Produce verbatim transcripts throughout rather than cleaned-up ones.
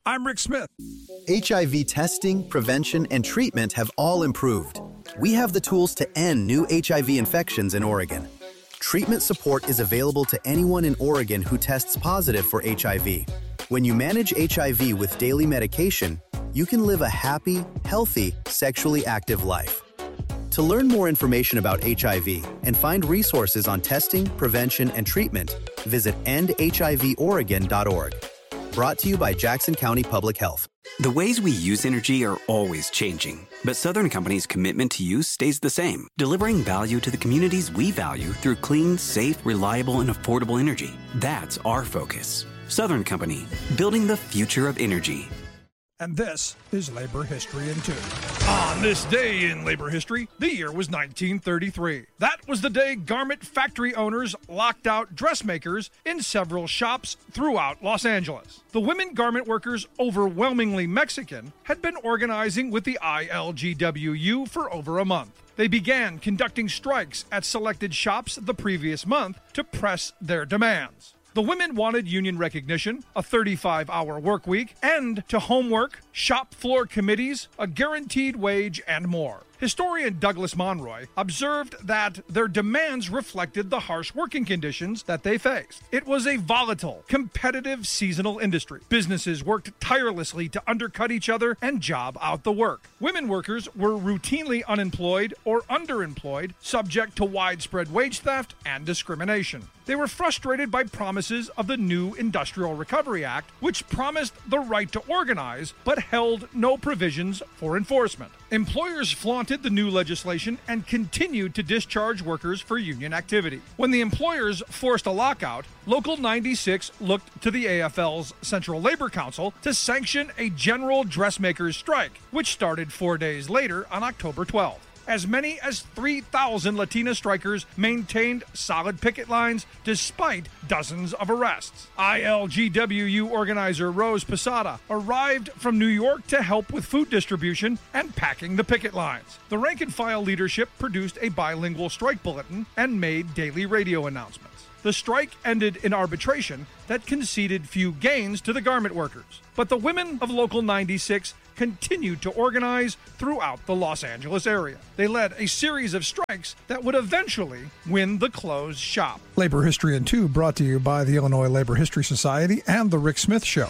I'm Rick Smith. H I V testing, prevention, and treatment have all improved. We have the tools to end new H I V infections in Oregon. Treatment support is available to anyone in Oregon who tests positive for H I V. When you manage H I V with daily medication, you can live a happy, healthy, sexually active life. To learn more information about H I V and find resources on testing, prevention, and treatment, visit end H I V oregon dot org. Brought to you by Jackson County Public Health. The ways we use energy are always changing, but Southern Company's commitment to use stays the same, delivering value to the communities we value through clean, safe, reliable, and affordable energy. That's our focus. Southern Company, building the future of energy. And this is Labor History in Two. On this day in labor history, the year was nineteen thirty-three. That was the day garment factory owners locked out dressmakers in several shops throughout Los Angeles. The women garment workers, overwhelmingly Mexican, had been organizing with the I L G W U for over a month. They began conducting strikes at selected shops the previous month to press their demands. The women wanted union recognition, a thirty-five hour work week, end to homework, shop floor committees, a guaranteed wage, and more. Historian Douglas Monroy observed that their demands reflected the harsh working conditions that they faced. It was a volatile, competitive, seasonal industry. Businesses worked tirelessly to undercut each other and job out the work. Women workers were routinely unemployed or underemployed, subject to widespread wage theft and discrimination. They were frustrated by promises of the new Industrial Recovery Act, which promised the right to organize, but held no provisions for enforcement. Employers flaunted the new legislation and continued to discharge workers for union activity. When the employers forced a lockout, Local ninety-six looked to the A F L's Central Labor Council to sanction a general dressmakers strike, which started four days later on October twelfth. As many as three thousand Latina strikers maintained solid picket lines despite dozens of arrests. I L G W U organizer Rose Posada arrived from New York to help with food distribution and packing the picket lines. The rank-and-file leadership produced a bilingual strike bulletin and made daily radio announcements. The strike ended in arbitration that conceded few gains to the garment workers. But the women of Local ninety-six continued to organize throughout the Los Angeles area. They led a series of strikes that would eventually win the closed shop. Labor History in Two brought to you by the Illinois Labor History Society and The Rick Smith Show.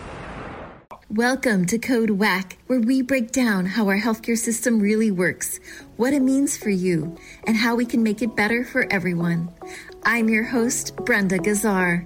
Welcome to Code W A C, where we break down how our healthcare system really works, what it means for you, and how we can make it better for everyone. I'm your host, Brenda Gazzar.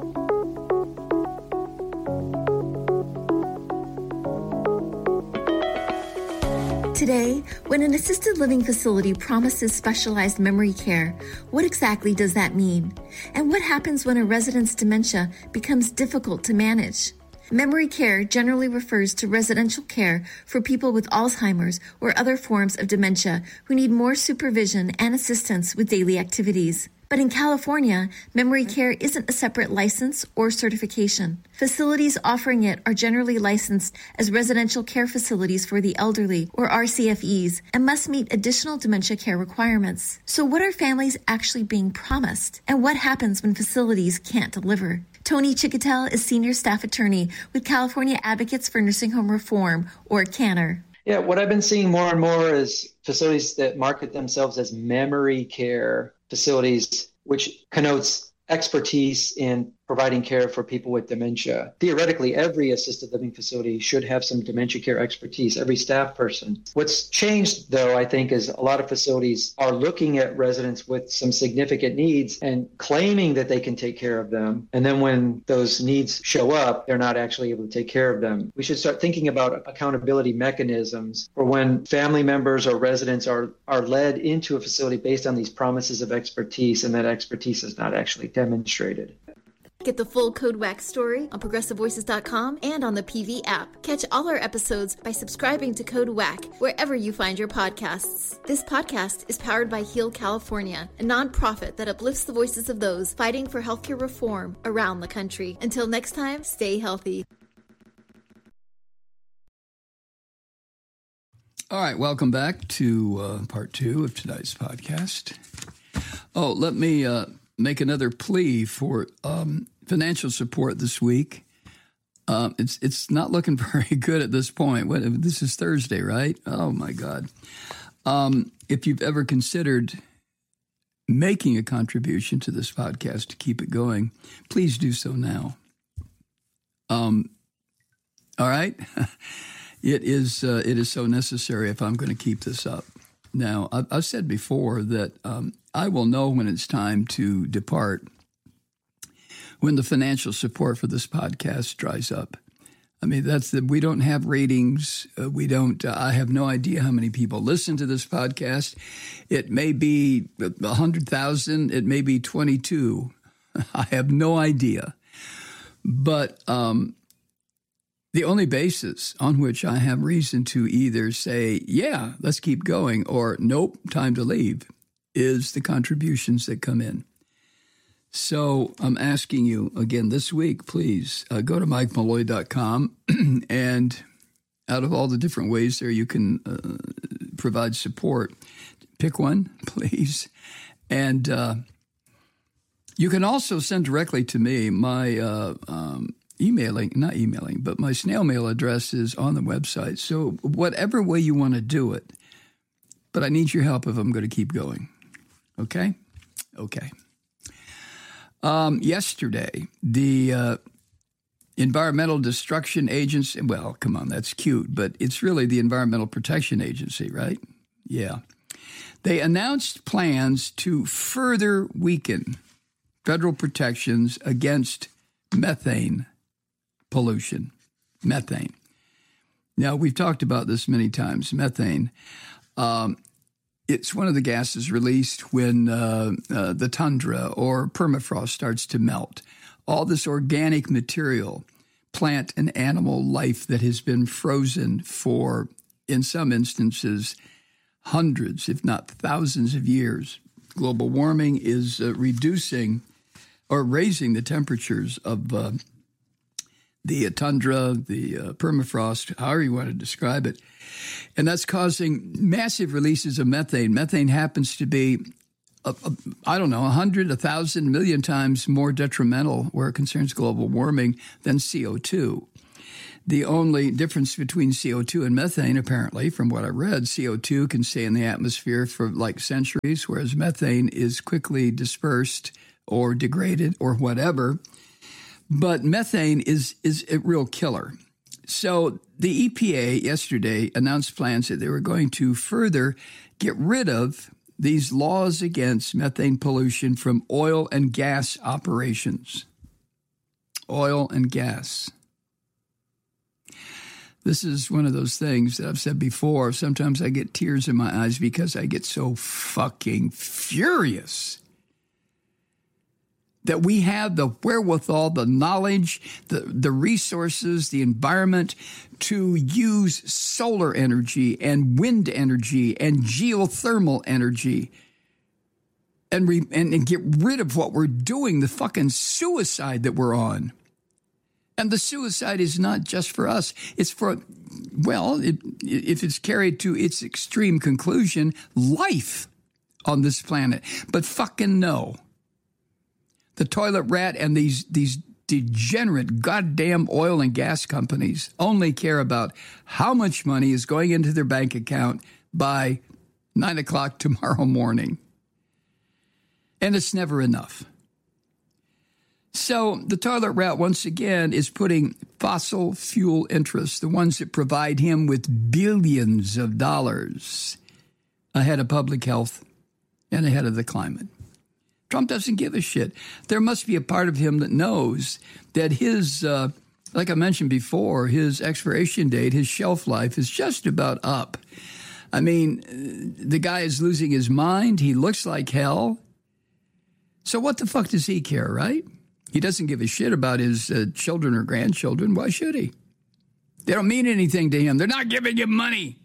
Today, when an assisted living facility promises specialized memory care, what exactly does that mean? And what happens when a resident's dementia becomes difficult to manage? Memory care generally refers to residential care for people with Alzheimer's or other forms of dementia who need more supervision and assistance with daily activities. But in California, memory care isn't a separate license or certification. Facilities offering it are generally licensed as residential care facilities for the elderly, or R C F Es, and must meet additional dementia care requirements. So what are families actually being promised? And what happens when facilities can't deliver? Tony Chicotel is Senior Staff Attorney with California Advocates for Nursing Home Reform, or CANNER. Yeah, what I've been seeing more and more is facilities that market themselves as memory care facilities, which connotes expertise in providing care for people with dementia. Theoretically, every assisted living facility should have some dementia care expertise, every staff person. What's changed, though, I think, is a lot of facilities are looking at residents with some significant needs and claiming that they can take care of them. And then when those needs show up, they're not actually able to take care of them. We should start thinking about accountability mechanisms for when family members or residents are, are led into a facility based on these promises of expertise, and that expertise is not actually demonstrated. Get the full Code W A C story on progressive voices dot com and on the P V app. Catch all our episodes by subscribing to Code W A C wherever you find your podcasts. This podcast is powered by Heal California, a nonprofit that uplifts the voices of those fighting for healthcare reform around the country. Until next time, stay healthy. All right, welcome back to uh, part two of tonight's podcast. Oh, let me uh, make another plea for um, financial support this week. Um, it's it's not looking very good at this point. What, this is Thursday, right? Oh, my God. Um, if you've ever considered making a contribution to this podcast to keep it going, please do so now. Um, all right? It is uh, it is so necessary if I'm going to keep this up. Now, I've, I've said before that um, I will know when it's time to depart when the financial support for this podcast dries up. I mean, that's the, we don't have ratings. Uh, we don't, uh, I have no idea how many people listen to this podcast. It may be one hundred thousand. It may be twenty-two. I have no idea. But um, the only basis on which I have reason to either say, yeah, let's keep going, or nope, time to leave, is the contributions that come in. So I'm asking you again this week, please uh, go to mike malloy dot com and out of all the different ways there you can uh, provide support, pick one, please. And uh, you can also send directly to me. My uh, um, emailing, not emailing, but my snail mail address is on the website. So whatever way you want to do it, but I need your help if I'm going to keep going. Okay? Okay. Um, yesterday, the uh, Environmental Destruction Agency, well, come on, that's cute, but it's really the Environmental Protection Agency, right? Yeah. They announced plans to further weaken federal protections against methane pollution. Methane. Now, we've talked about this many times, methane. Um It's one of the gases released when uh, uh, the tundra or permafrost starts to melt. All this organic material, plant and animal life that has been frozen for, in some instances, hundreds, if not thousands of years. Global warming is uh, reducing or raising the temperatures of uh, the tundra, the uh, permafrost, however you want to describe it. And that's causing massive releases of methane. Methane happens to be, a, a, I don't know, a hundred, a thousand, million times more detrimental where it concerns global warming than C O two. The only difference between C O two and methane, apparently, from what I read, C O two can stay in the atmosphere for like centuries, whereas methane is quickly dispersed or degraded or whatever. But methane is is a real killer. So the E P A yesterday announced plans that they were going to further get rid of these laws against methane pollution from oil and gas operations. Oil and gas. This is one of those things that I've said before. Sometimes I get tears in my eyes because I get so fucking furious that we have the wherewithal, the knowledge, the, the resources, the environment to use solar energy and wind energy and geothermal energy and, re, and, and get rid of what we're doing, the fucking suicide that we're on. And the suicide is not just for us. It's for, well, it, if it's carried to its extreme conclusion, life on this planet. But fucking no. The toilet rat and these these degenerate goddamn oil and gas companies only care about how much money is going into their bank account by nine o'clock tomorrow morning. And it's never enough. So the toilet rat, once again, is putting fossil fuel interests, the ones that provide him with billions of dollars, ahead of public health and ahead of the climate. Trump doesn't give a shit. There must be a part of him that knows that his, uh, like I mentioned before, his expiration date, his shelf life is just about up. I mean, the guy is losing his mind. He looks like hell. So what the fuck does he care, right? He doesn't give a shit about his uh, children or grandchildren. Why should he? They don't mean anything to him. They're not giving him money.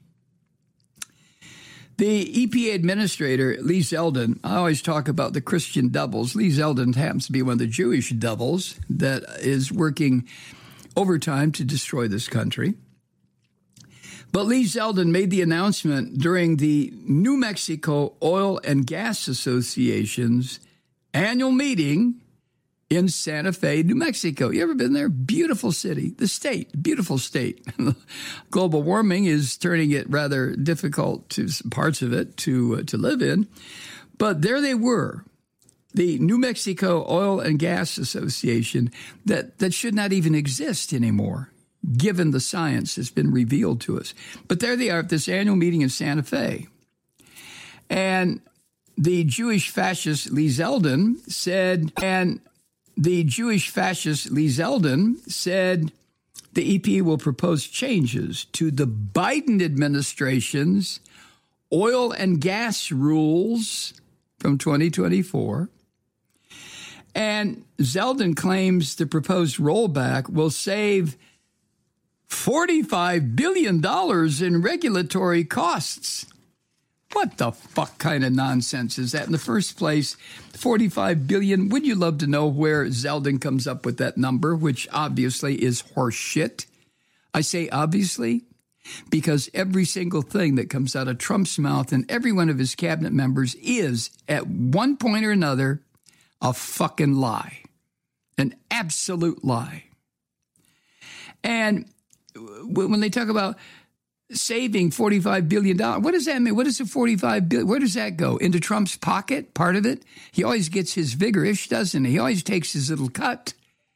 The E P A administrator, Lee Zeldin, I always talk about the Christian devils. Lee Zeldin happens to be one of the Jewish devils that is working overtime to destroy this country. But Lee Zeldin made the announcement during the New Mexico Oil and Gas Association's annual meeting in Santa Fe, New Mexico. You ever been there? Beautiful city. The state, beautiful state. Global warming is turning it rather difficult to parts of it to uh, to live in. But there they were, the New Mexico Oil and Gas Association, that, that should not even exist anymore, given the science that's been revealed to us. But there they are at this annual meeting in Santa Fe. And the Jewish fascist Lee Zeldin said, and the Jewish fascist Lee Zeldin said the E P A will propose changes to the Biden administration's oil and gas rules from twenty twenty-four. And Zeldin claims the proposed rollback will save forty-five billion dollars in regulatory costs. What the fuck kind of nonsense is that in the first place? forty-five billion dollars. Would you love to know where Zeldin comes up with that number, which obviously is horseshit? I say obviously because every single thing that comes out of Trump's mouth and every one of his cabinet members is, at one point or another, a fucking lie. An absolute lie. And when they talk about saving forty-five billion dollars. What does that mean? What is the forty-five billion dollars? Where does that go? Into Trump's pocket, part of it? He always gets his vigorish, doesn't he? He always takes his little cut.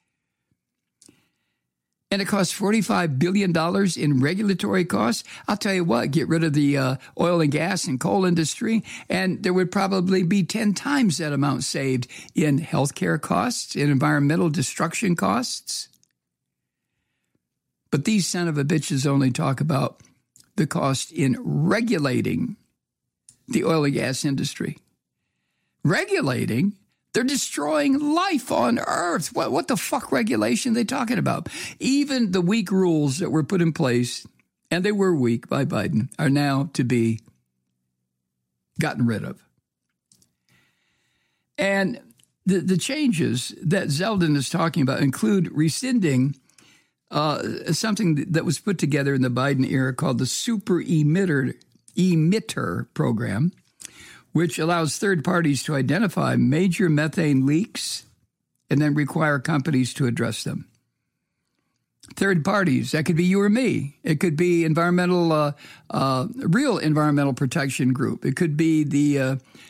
And it costs forty-five billion dollars in regulatory costs. I'll tell you what, get rid of the uh, oil and gas and coal industry, and there would probably be ten times that amount saved in healthcare costs, in environmental destruction costs. But these son of a bitches only talk about the cost in regulating the oil and gas industry. Regulating? They're destroying life on Earth. What, what the fuck regulation are they talking about? Even the weak rules that were put in place, and they were weak by Biden, are now to be gotten rid of. And the, the changes that Zeldin is talking about include rescinding Uh, something that was put together in the Biden era called the Super Emitter, Emitter Program, which allows third parties to identify major methane leaks and then require companies to address them. Third parties, that could be you or me. It could be environmental, uh, uh, real environmental protection group. It could be the uh,